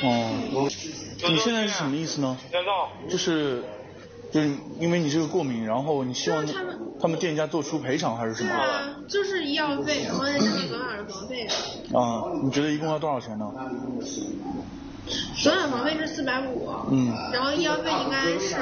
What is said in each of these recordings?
哦，你现在是什么意思呢？就是因为你这个过敏，然后你希望他们店家做出赔偿还是什么？ 对啊，就是医药费，然后再加你昨晚的房费。 你觉得一共要多少钱呢？ 昨晚房费是450，然后医药费应该是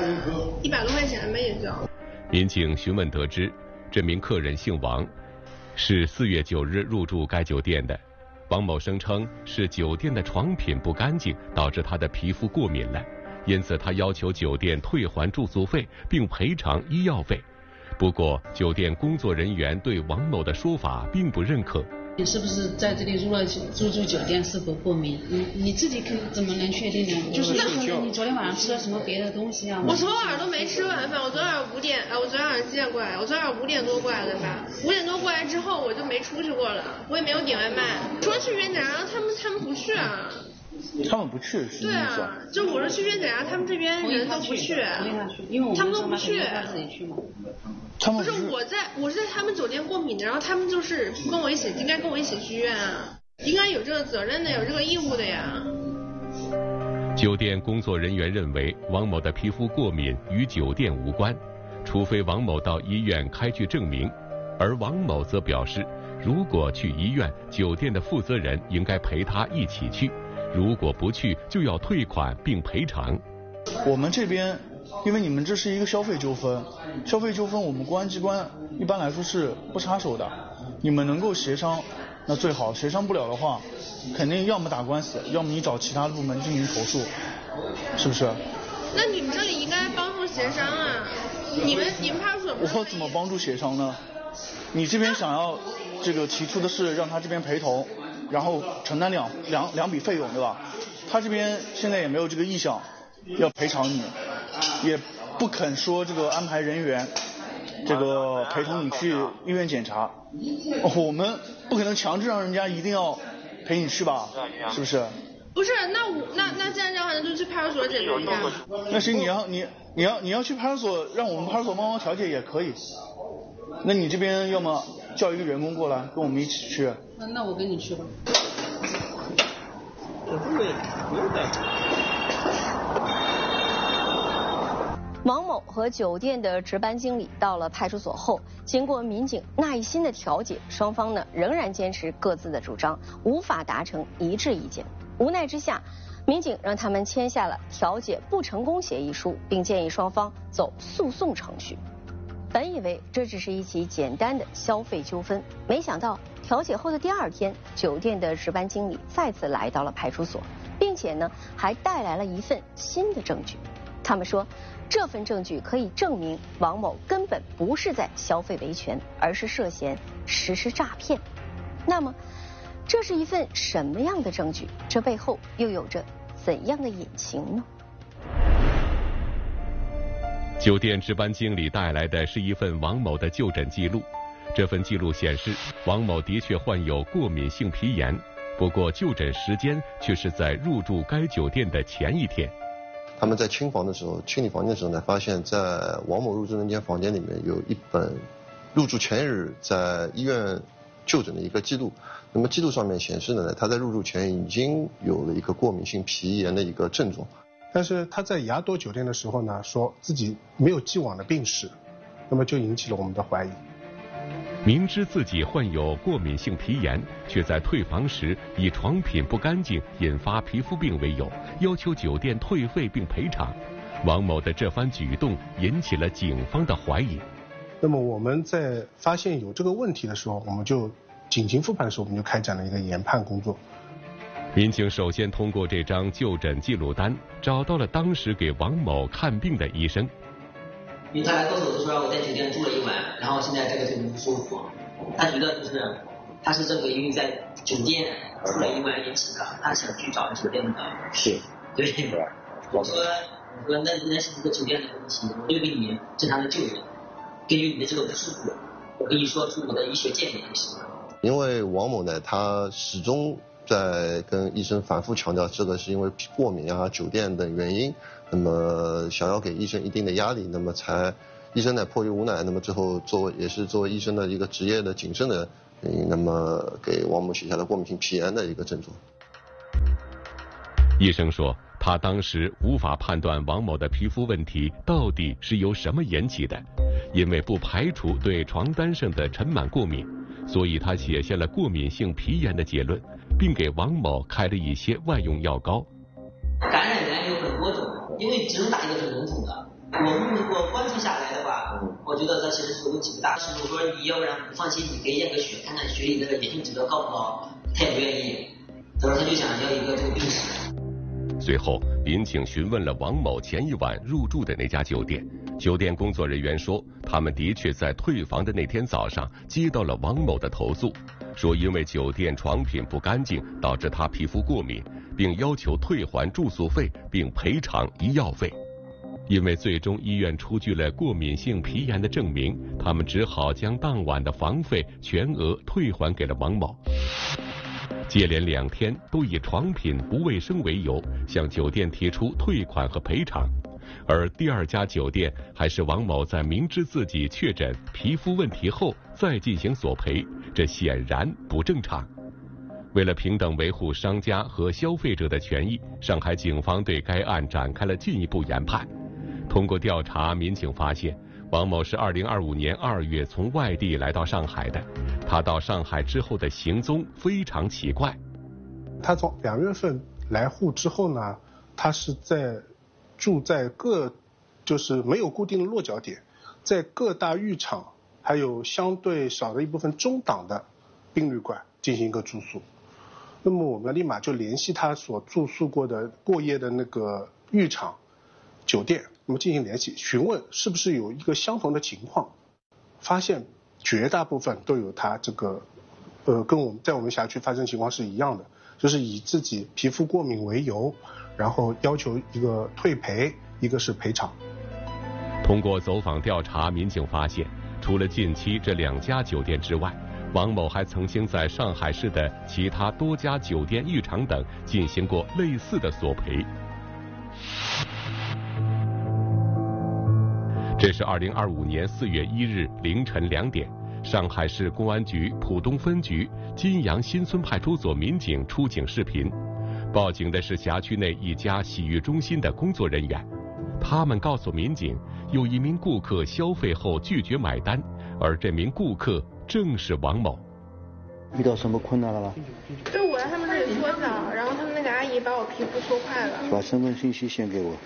100多块钱吧，也就。 民警询问得知，这名客人姓王，是4月9日入住该酒店的。王某声称是酒店的床品不干净，导致他的皮肤过敏了，因此他要求酒店退还住宿费并赔偿医药费。不过，酒店工作人员对王某的说法并不认可。 你是不是在这里入住酒店是否过敏？你自己怎么能确定呢？就是可能你昨天晚上吃了什么别的东西啊？ 我昨晚都没吃晚饭，我昨晚我昨晚几点过来？我昨晚5点多过来的吧？5点多过来之后我就没出去过了，我也没有点外卖。说去约检，然后他们不去啊。 他们不去是对啊，就我说去约检，然后他们这边人都不去， 因为我们他们都不去。 自己去嘛。 不是我是在他们酒店过敏的，然后他们就是不跟我一起，应该跟我一起去医院啊，应该有这个责任的，有这个义务的呀。 酒店工作人员认为王某的皮肤过敏与酒店无关，除非王某到医院开具证明，而王某则表示，如果去医院，酒店的负责人应该陪他一起去，如果不去就要退款并赔偿。 我们这边因为你们这是一个消费纠纷我们公安机关一般来说是不插手的，你们能够协商那最好，协商不了的话肯定要么打官司，要么你找其他部门进行投诉，是不是？ 那你们这里应该帮助协商啊，你们派出所我怎么帮助协商呢？你这边想要这个提出的是让他这边陪同，然后承担两笔费用，对吧？他这边现在也没有这个意向要赔偿你，也不肯说这个安排人员这个陪同你去医院检查，我们不可能强制让人家一定要陪你去吧，是不是？ 不是，那既然这样，那就去派出所解决一下。 那行，你要去派出所，让我们派出所帮忙调解也可以。那你这边要么叫一个员工过来跟我们一起去。 那我跟你去吧。 王某和酒店的值班经理到了派出所后，经过民警耐心的调解，双方呢仍然坚持各自的主张，无法达成一致意见。无奈之下，民警让他们签下了调解不成功协议书，并建议双方走诉讼程序。本以为这只是一起简单的消费纠纷，没想到调解后的第2天，酒店的值班经理再次来到了派出所，并且呢还带来了一份新的证据。他们说，这份证据可以证明王某根本不是在消费维权，而是涉嫌实施诈骗。那么，这是一份什么样的证据？这背后又有着怎样的隐情呢？ 酒店值班经理带来的是一份王某的就诊记录。这份记录显示，王某的确患有过敏性皮炎，不过就诊时间却是在入住该酒店的前一天。 他们在清理房间的时候呢，发现在王某入住那间房间里面有一本入住前一日在医院就诊的一个记录。那么记录上面显示呢，他在入住前已经有了一个过敏性皮炎的一个症状。 但是他在雅朵酒店的时候呢，说自己没有既往的病史，那么就引起了我们的怀疑。 明知自己患有过敏性皮炎，却在退房时以床品不干净引发皮肤病为由，要求酒店退费并赔偿。王某的这番举动引起了警方的怀疑。 那么我们在发现有这个问题的时候，我们就警情复盘的时候，我们就开展了一个研判工作。 民警首先通过这张就诊记录单，找到了当时给王某看病的医生。 因为他来告诉我说我在酒店住了1晚，然后现在这个腿不舒服，他觉得他是认为因为在酒店住了1晚引起的，他想去找酒店的。是，对。我说那是这个酒店的问题，我就给你正常的救援，根据你的这个不舒服，我跟你说出我的医学建议就行了。 因为王某呢，他始终在跟医生反复强调，这个是因为过敏啊、酒店等原因，那么想要给医生一定的压力，那么医生呢迫于无奈，那么最后作为医生的一个职业的谨慎的那么给王某写下了过敏性皮炎的一个症状。 医生说，他当时无法判断王某的皮肤问题到底是由什么引起的，因为不排除对床单上的尘螨过敏，所以他写下了过敏性皮炎的结论，并给王某开了一些外用药膏。 感染源有很多种，因为只能打一个很笼统的。我观察下来的话，我觉得这其实是问题不大。如果说你要不然不放心，你可以验个血，看看血里的炎性指标高不高。他也不愿意，他说他就想要一个这个病史。 随后，民警询问了王某前一晚入住的那家酒店，酒店工作人员说，他们的确在退房的那天早上接到了王某的投诉，说因为酒店床品不干净导致他皮肤过敏，并要求退还住宿费并赔偿医药费。因为最终医院出具了过敏性皮炎的证明，他们只好将当晚的房费全额退还给了王某。接连2天都以床品不卫生为由向酒店提出退款和赔偿，而第2家酒店还是王某在明知自己确诊皮肤问题后再进行索赔，这显然不正常。为了平等维护商家和消费者的权益，上海警方对该案展开了进一步研判。通过调查，民警发现王某是2025年2月从外地来到上海的，他到上海之后的行踪非常奇怪。 他从2月份来沪之后呢，他是住在就是没有固定的落脚点，在各大浴场还有相对少的一部分中档的宾旅馆进行一个住宿。那么我们立马就联系他所住宿过的过夜的那个浴场酒店，那么进行联系询问是不是有一个相同的情况，发现绝大部分都有他这个跟我们在我们辖区发生情况是一样的，就是以自己皮肤过敏为由，然后要求一个退赔，一个是赔偿。 通过走访调查，民警发现，除了近期这2家酒店之外，王某还曾经在上海市的其他多家酒店浴场等进行过类似的索赔。这是2025年4月1日凌晨2点，上海市公安局浦东分局金阳新村派出所民警出警视频。报警的是辖区内一家洗浴中心的工作人员，他们告诉民警，有一名顾客消费后拒绝买单，而这名顾客正是王某。 遇到什么困难了吗？ 就我在他们这里搓澡，然后他们那个阿姨把我皮肤搓坏了。 把身份信息先给我。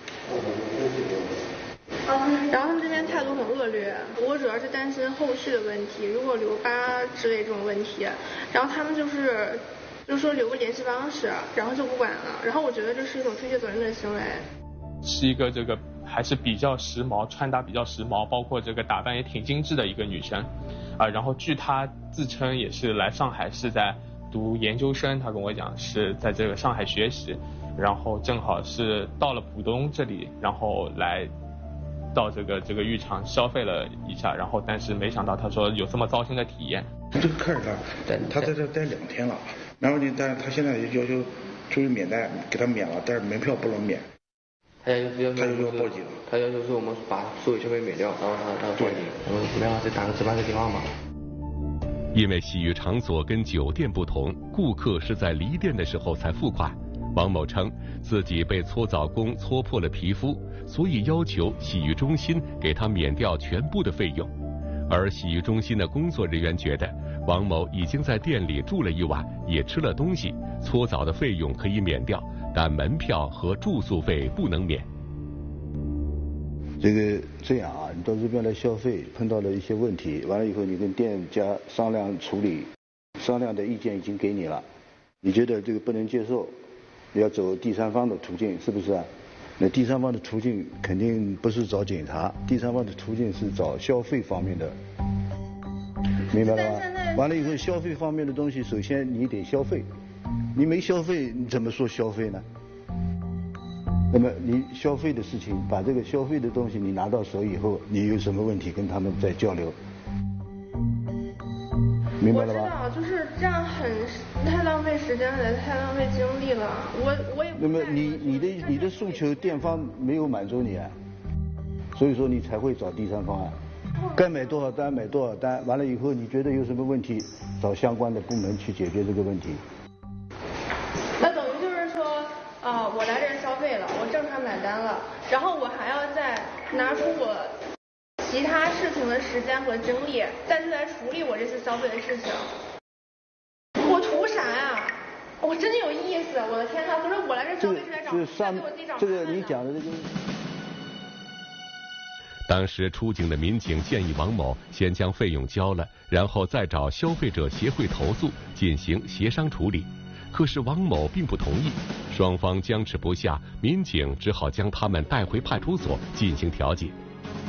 然后他们这边态度很恶劣，我主要是担心后续的问题，如果留疤之类这种问题，然后他们就说留个联系方式，然后就不管了，然后我觉得这是一种推卸责任的行为。 是一个这个还是比较时髦，穿搭比较时髦，包括这个打扮也挺精致的一个女生，然后据她自称也是来上海是在读研究生，她跟我讲是在这个上海学习，然后正好是到了浦东这里，然后来到这个浴场消费了一下，然后但是没想到他说有这么糟心的体验。 这个客人他在这待2天了，然后呢，但是他现在要求出于免单给他免了，但是门票不能免。 他要求报警， 他要求是我们把所有消费免掉，然后他报警，没办法再打个值班的电话嘛。 因为洗浴场所跟酒店不同，顾客是在离店的时候才付款。王某称自己被搓澡工搓破了皮肤，所以要求洗浴中心给他免掉全部的费用。而洗浴中心的工作人员觉得王某已经在店里住了1晚，也吃了东西，搓澡的费用可以免掉，但门票和住宿费不能免。 这样啊，你到这边来消费，碰到了一些问题，完了以后你跟店家商量处理，商量的意见已经给你了，你觉得这个不能接受，要走第三方的途径，是不是啊？那第三方的途径肯定不是找警察，第三方的途径是找消费方面的，明白了吗？完了以后，消费方面的东西，首先你得消费，你没消费，你怎么说消费呢？那么你消费的事情，把这个消费的东西你拿到手以后，你有什么问题跟他们再交流，明白了吧？ 我知道，就是这样太浪费时间了，太浪费精力了。我也。 那么你的诉求店方没有满足你啊，所以说你才会找第三方啊。该买多少单买多少单，完了以后你觉得有什么问题，找相关的部门去解决这个问题。 那等于就是说， 我来这儿消费了，我正常买单了，然后我还要再拿出我其他事情的时间和精力，再去来处理我这次消费的事情。我图啥呀？我真的有意思，我的天呐！可是我来这消费是来找，给我自己找麻烦的。 这个你讲的这个。 当时出警的民警建议王某先将费用交了，然后再找消费者协会投诉进行协商处理。可是王某并不同意，双方僵持不下，民警只好将他们带回派出所进行调解。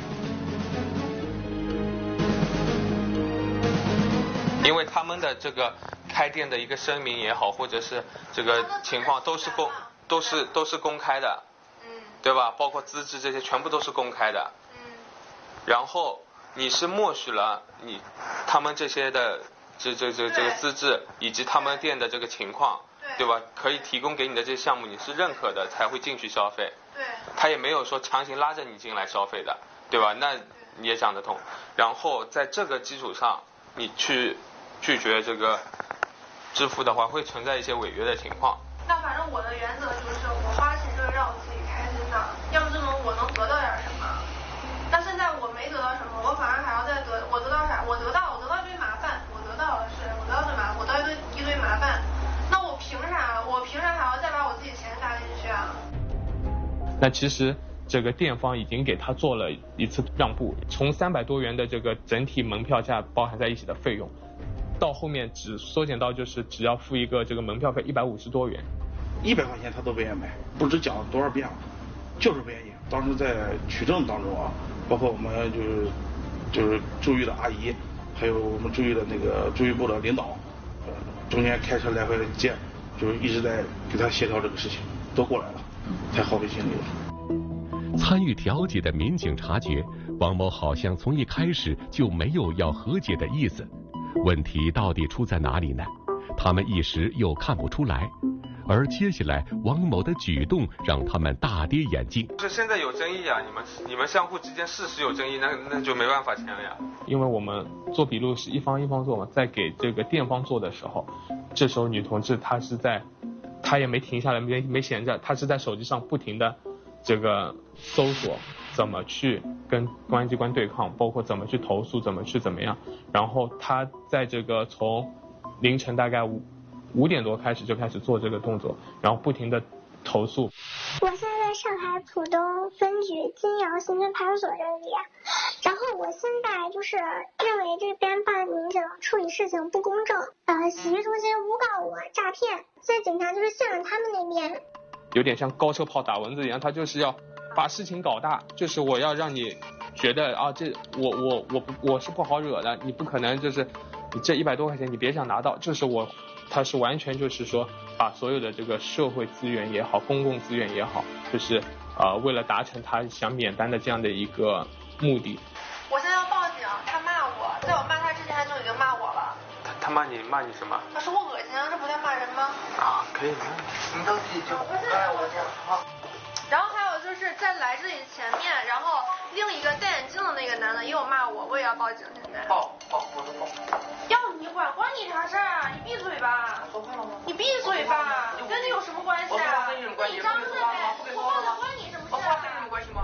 因为他们的这个开店的一个声明也好，或者是这个情况都是公开的，对吧？包括资质这些全部都是公开的。然后你是默许了他们这些的这个资质以及他们店的这个情况，对吧？可以提供给你的这些项目你是认可的才会进去消费。对。他也没有说强行拉着你进来消费的，对吧？那你也讲得通。然后在这个基础上，你去拒绝这个支付的话，会存在一些违约的情况。 那反正我的原则就是，我花钱就是让我自己开心的，要么就我能得到点什么。那现在我没得到什么，我反而还要再得，我得到啥？我得到一堆麻烦，我得到一堆麻烦。那我凭啥还要再把我自己钱搭进去啊？ 那其实这个店方已经给他做了一次让步，从300多元的这个整体门票价包含在一起的费用，到后面只缩减到就是只要付一个这个门票费150多元 ，100块钱他都不愿意买，不知讲了多少遍了，就是不愿意。当时在取证当中啊，包括我们就是驻豫的阿姨，还有我们驻豫的那个驻豫部的领导，中间开车来回见，就是一直在给他协调这个事情，都过来了，太耗费精力了。 参与调解的民警察觉，王某好像从一开始就没有要和解的意思。问题到底出在哪里呢？他们一时又看不出来。而接下来王某的举动让他们大跌眼镜。 就是现在有争议啊，你们相互之间事实有争议，那就没办法签了呀。因为我们做笔录是一方做嘛，在给这个店方做的时候，这时候女同志她也没停下来，没闲着，她是在手机上不停的这个搜索怎么去跟公安机关对抗，包括怎么去投诉，怎么样。然后她在这个从凌晨大概5点多开始就开始做这个动作，然后不停的投诉。 我现在在上海浦东分局金窑新村派出所这里，然后我现在就是认为这边办案民警处理事情不公正，洗浴中心诬告我诈骗，现在警察就是向着他们那边， 有点像高射炮打蚊子一样，他就是要把事情搞大，就是我要让你觉得啊，这我是不好惹的，你不可能就是你这100多块钱你别想拿到，就是他是完全就是说把所有的这个社会资源也好，公共资源也好，就是为了达成他想免单的这样的一个目的。 我现在要报警，他骂我，在我骂他之前他就已经骂我了。 他骂你什么？ 他说我恶心啊，这不叫骂人吗？ 啊，可以吗？ 你都自己就我讲好。 然后还有就是在来这里前面，然后另一个戴眼镜的那个男的也有骂我，我也要报警现在。 报，我都报。 要你管你啥事儿啊？你闭嘴吧！ 说话了吗？ 你闭嘴吧！跟这有什么关系啊？你张着呗，我报警关你什么事啊？ 有什么关系吗？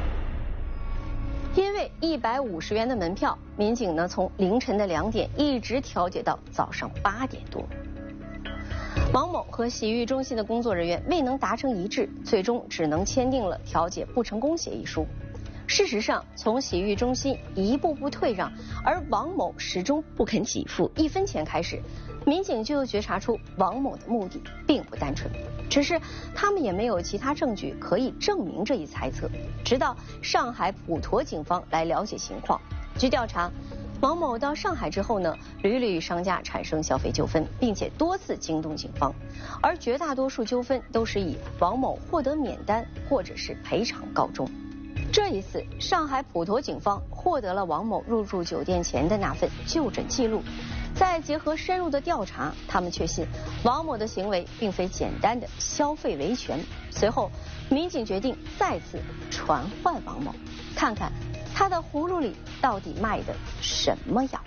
因为150元的门票，民警呢从凌晨的2点一直调解到早上8点多。王某和洗浴中心的工作人员未能达成一致，最终只能签订了调解不成功协议书。事实上，从洗浴中心一步步退让，而王某始终不肯给付1分钱开始，民警就觉察出王某的目的并不单纯，只是他们也没有其他证据可以证明这一猜测。直到上海普陀警方来了解情况，据调查，王某到上海之后呢，屡屡与商家产生消费纠纷，并且多次惊动警方，而绝大多数纠纷都是以王某获得免单或者是赔偿告终。这一次，上海普陀警方获得了王某入住酒店前的那份就诊记录，再结合深入的调查，他们确信王某的行为并非简单的消费维权。随后，民警决定再次传唤王某，看看他的葫芦里到底卖的什么药。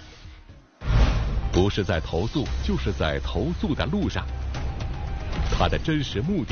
不是在投诉，就是在投诉的路上。他的真实目的